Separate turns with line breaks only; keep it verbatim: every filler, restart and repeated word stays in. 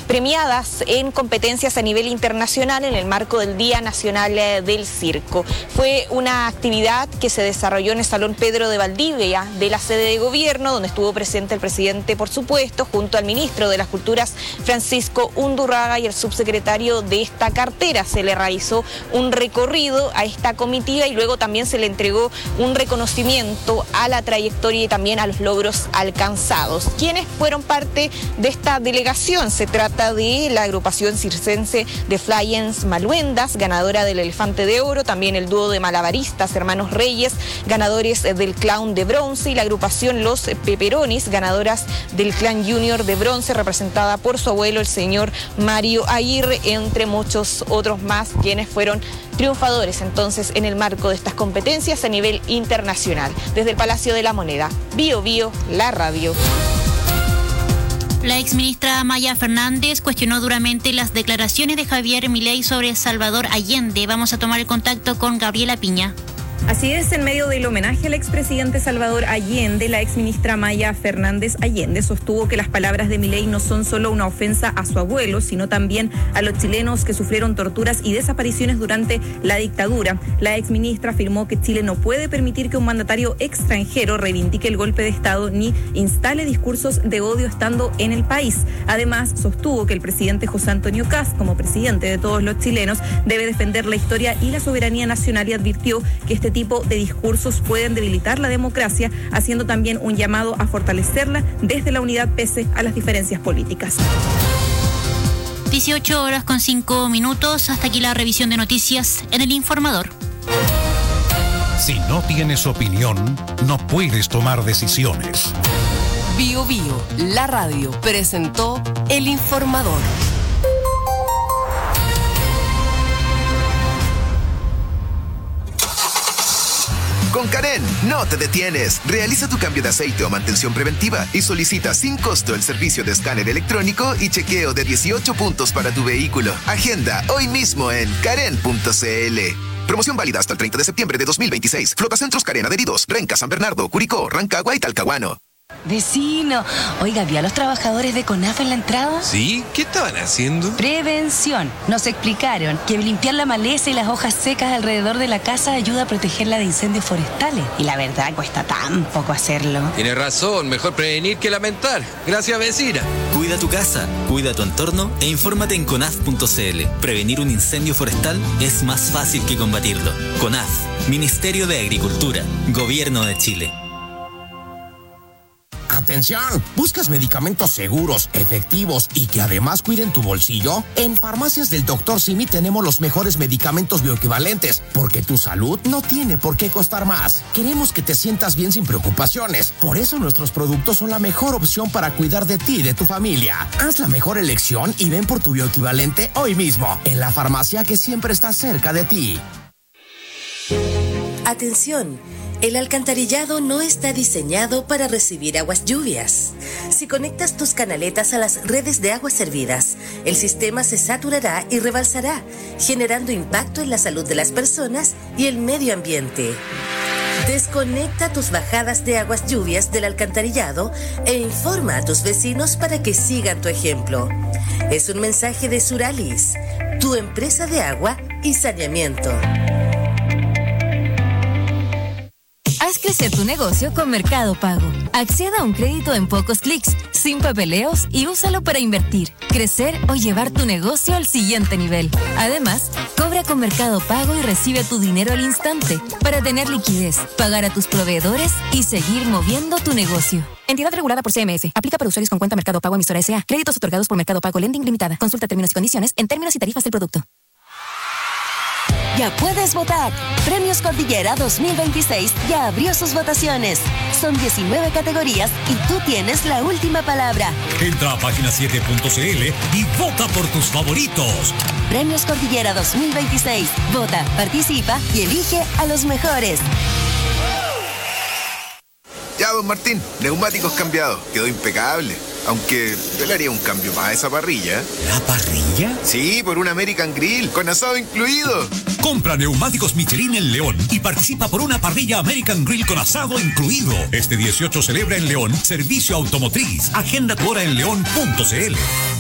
premiadas en competencias a nivel internacional en el marco del Día Nacional del Circo. Fue una actividad que se desarrolló en el Salón Pedro de Valdivia de la sede de gobierno, donde estuvo presente el presidente, por supuesto, junto al ministro de las Culturas, Francisco Undurraga, y el subsecretario de esta cartera. Se le realizó un recorrido a esta comitiva y luego también se le entregó un reconocimiento a la trayectoria y también a los logros alcanzados. ¿Quiénes fueron parte de esta delegación? Se trata de la agrupación circense de Flyens Maluendas, ganadora del Elefante de Oro, también el dúo de malabaristas Hermanos Reyes, ganadores del Clown de Bronce, y la agrupación Los Peperonis, ganadoras del Clan Junior de Bronce, representada por su abuelo, el señor Mario Aguirre, entre muchos otros más, quienes fueron triunfadores entonces en el marco de estas competencias a nivel internacional. Desde el Palacio de la Moneda, Bio Bio, la radio.
La exministra Maya Fernández cuestionó duramente las declaraciones de Javier Milei sobre Salvador Allende. Vamos a tomar el contacto con Gabriela Piña.
Así es, en medio del homenaje al expresidente Salvador Allende, la exministra Maya Fernández Allende sostuvo que las palabras de Milei no son solo una ofensa a su abuelo, sino también a los chilenos que sufrieron torturas y desapariciones durante la dictadura. La exministra afirmó que Chile no puede permitir que un mandatario extranjero reivindique el golpe de Estado ni instale discursos de odio estando en el país. Además, sostuvo que el presidente José Antonio Kast, como presidente de todos los chilenos, debe defender la historia y la soberanía nacional, y advirtió que este tipo de discursos pueden debilitar la democracia, haciendo también un llamado a fortalecerla desde la unidad pese a las diferencias políticas.
dieciocho horas con cinco minutos. Hasta aquí la revisión de noticias en El Informador.
Si no tienes opinión, no puedes tomar decisiones.
Bio Bio, la radio, presentó El Informador.
Con Karen, no te detienes. Realiza tu cambio de aceite o mantención preventiva y solicita sin costo el servicio de escáner electrónico y chequeo de dieciocho puntos para tu vehículo. Agenda hoy mismo en karen punto c l. Promoción válida hasta el treinta de septiembre de dos mil veintiséis. Flotacentros Karen adheridos: Renca, San Bernardo, Curicó, Rancagua y Talcahuano.
Vecino, oiga, ¿vio a los trabajadores de CONAF en la entrada?
Sí, ¿qué estaban haciendo?
Prevención. Nos explicaron que limpiar la maleza y las hojas secas alrededor de la casa ayuda a protegerla de incendios forestales. Y la verdad, cuesta tan poco hacerlo.
Tiene razón, mejor prevenir que lamentar. Gracias, vecina.
Cuida tu casa, cuida tu entorno e infórmate en conaf punto c l. Prevenir un incendio forestal es más fácil que combatirlo. CONAF, Ministerio de Agricultura, Gobierno de Chile.
¡Atención! ¿Buscas medicamentos seguros, efectivos y que además cuiden tu bolsillo? En Farmacias del doctor Simi tenemos los mejores medicamentos bioequivalentes, porque tu salud no tiene por qué costar más. Queremos que te sientas bien sin preocupaciones. Por eso nuestros productos son la mejor opción para cuidar de ti y de tu familia. Haz la mejor elección y ven por tu bioequivalente hoy mismo, en la farmacia que siempre está cerca de ti.
Atención. El alcantarillado no está diseñado para recibir aguas lluvias. Si conectas tus canaletas a las redes de aguas servidas, el sistema se saturará y rebalsará, generando impacto en la salud de las personas y el medio ambiente. Desconecta tus bajadas de aguas lluvias del alcantarillado e informa a tus vecinos para que sigan tu ejemplo. Es un mensaje de Suralis, tu empresa de agua y saneamiento.
Haz crecer tu negocio con Mercado Pago. Acceda a un crédito en pocos clics, sin papeleos, y úsalo para invertir, crecer o llevar tu negocio al siguiente nivel. Además, cobra con Mercado Pago y recibe tu dinero al instante para tener liquidez, pagar a tus proveedores y seguir moviendo tu negocio. Entidad regulada por C M F. Aplica para usuarios con cuenta Mercado Pago Emisora S A. Créditos otorgados por Mercado Pago Lending Limitada. Consulta términos y condiciones en términos y tarifas del producto.
Ya puedes votar. Premios Cordillera dos mil veintiséis ya abrió sus votaciones. Son diecinueve categorías y tú tienes la última palabra.
Entra a página siete punto c l y vota por tus favoritos.
Premios Cordillera dos mil veintiséis. Vota, participa y elige a los mejores.
Ya, don Martín, neumáticos cambiados. Quedó impecable. Aunque yo le haría un cambio más a esa parrilla.
¿La parrilla?
Sí, por un American Grill, con asado incluido.
Compra neumáticos Michelin en León y participa por una parrilla American Grill con asado incluido. Este dieciocho celebra en León servicio automotriz. Agenda tu hora en león punto c l.